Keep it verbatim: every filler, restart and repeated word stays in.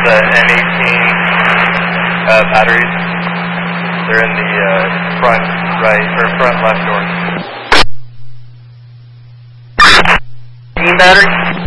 the M eighteen uh, batteries. They're in the uh, front right, or front left door. Team battery?